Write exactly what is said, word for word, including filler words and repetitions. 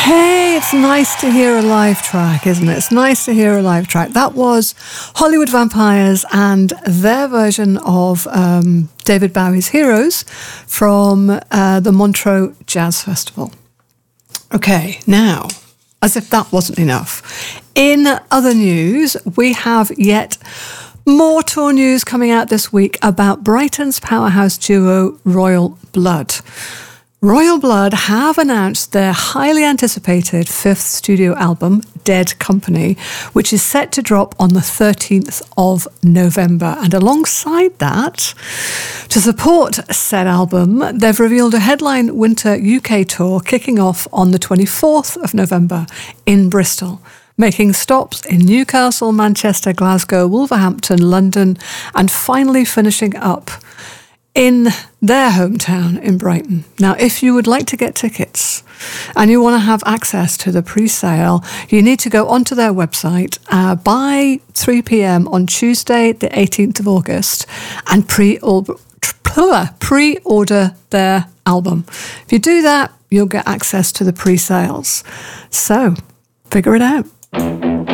Hey, it's nice to hear a live track, isn't it? It's nice to hear a live track. That was Hollywood Vampires and their version of um, David Bowie's Heroes from uh, the Montreux Jazz Festival. Okay, now, as if that wasn't enough, in other news, we have yet more tour news coming out this week about Brighton's powerhouse duo Royal Blood. Royal Blood have announced their highly anticipated fifth studio album, Dead Company, which is set to drop on the thirteenth of November. And alongside that, to support said album, they've revealed a headline winter U K tour kicking off on the twenty-fourth of November in Bristol, making stops in Newcastle, Manchester, Glasgow, Wolverhampton, London, and finally finishing up in their hometown in Brighton. Now, if you would like to get tickets and you want to have access to the pre-sale, you need to go onto their website uh, by three p.m. on Tuesday, the eighteenth of August, and pre-order, pre-order their album. If you do that, you'll get access to the pre-sales. So, figure it out.